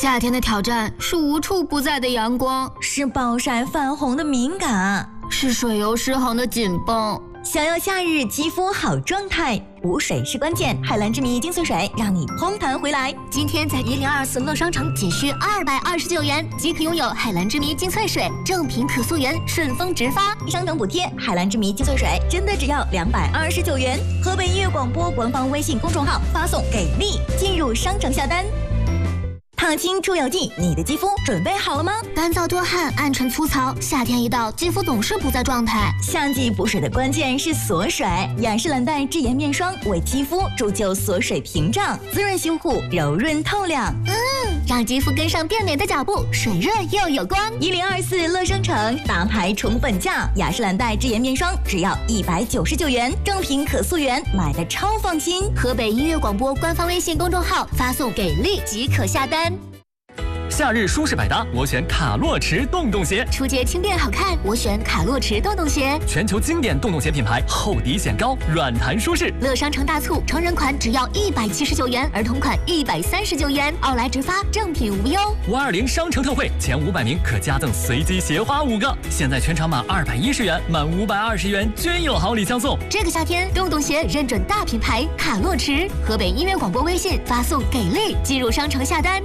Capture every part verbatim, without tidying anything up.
夏天的挑战是无处不在的阳光， 是暴晒泛红的敏感， 是水油失衡的紧绷。 想要夏日肌肤好状态，补水是关键。海蓝之谜精粹水让你嘭弹回来。 今天在一零二四乐商城仅需二百二十九元即可拥有海蓝之谜精粹水，正品可溯源，顺丰直发， 商城补贴。海蓝之谜精粹水真的只要两百二十九元。河北音乐广播官方微信公众号发送给力，进入商城下单。烫青出油剂，你的肌肤准备好了吗？ 干燥多汗，暗沉粗糙，夏天一到，肌肤总是不在状态。 夏季补水的关键是锁水，雅诗兰黛智妍面霜为肌肤铸就锁水屏障，滋润修护，柔润透亮。 嗯，让肌肤跟上变美的脚步，水润又有光。 一零二四乐商城大牌宠本价，雅诗兰黛智妍面霜只要一百九十九元，正品可溯源，买的超放心。 河北音乐广播官方微信公众号发送给力即可下单。 夏日舒适百搭，我选卡洛驰洞洞鞋。 出街轻便好看，我选卡洛驰洞洞鞋。 全球经典洞洞鞋品牌，厚底显高，软弹舒适。 乐商城大促，成人款只要一百七十九元，儿童款一百三十九元，奥莱直发，正品无忧。 五二零商城特惠，前五百名可加赠随机鞋花五个。现在全场满二百一十元，满五百二十元均有好礼相送。 这个夏天，洞洞鞋认准大品牌卡洛驰。河北音乐广播微信发送给力，进入商城下单。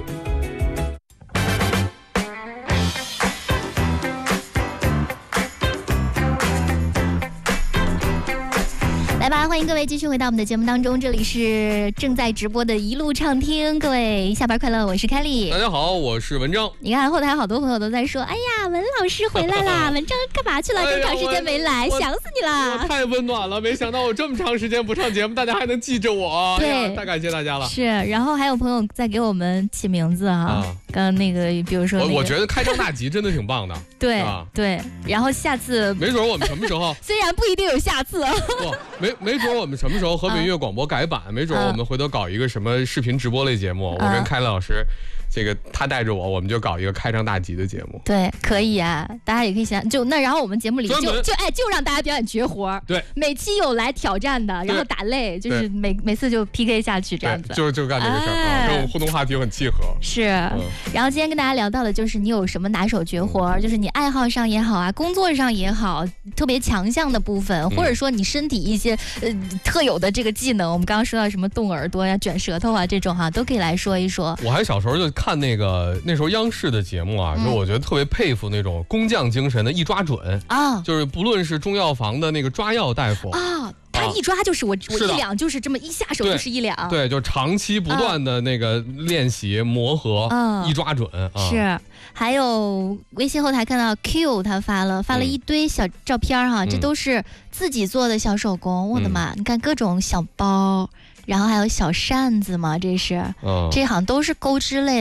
来吧，欢迎各位继续回到我们的节目当中，这里是正在直播的一路畅听，各位下班快乐，我是凯莉。 大家好，我是文章。 你看后台好多朋友都在说，哎呀，文老师回来啦，文章干嘛去了？这么长时间没来，想死你了。 我太温暖了，没想到我这么长时间不上节目，大家还能记着我。 对， 哎、太感谢大家了。 是，然后还有朋友在给我们起名字哈、啊，刚刚那个，比如说、那个， 我我觉得开张大吉真的挺棒的。 对、啊、对，然后下次没准我们什么时候， 虽然不一定有下次， 不，没没准我们什么时候河北音乐广播改版，啊、没准我们回头搞一个什么视频直播类节目，啊、我跟开乐老师。这个他带着我，我们就搞一个开张大吉的节目。 对，可以啊，大家也可以想就那，然后我们节目里就就哎就让大家表演绝活。 对， 每期有来挑战的，然后打擂，就是每每次就 P K 下去这样子。 就就干这个事儿、哎、啊，跟我们互动话题很契合。 是、嗯，然后今天跟大家聊到的就是你有什么拿手绝活，嗯、就是你爱好上也好啊，工作上也好，特别强项的部分，嗯、或者说你身体一些呃特有的这个技能。我们刚刚说到什么动耳朵呀、卷舌头啊这种哈、啊，都可以来说一说。 我还小时候就看那个。那时候央视的节目啊，就我觉得特别佩服那种工匠精神的一抓准啊，就是不论是中药房的那个抓药大夫啊，他一抓就是我我一两，就是这么一下手就是一两， 对，就长期不断的那个练习磨合，一抓准。 是，还有微信后台看到 Q 他发了发了一堆小照片哈，这都是自己做的小手工，我的妈，你看各种小包，然后还有小扇子嘛，这是，这好像都是钩织类。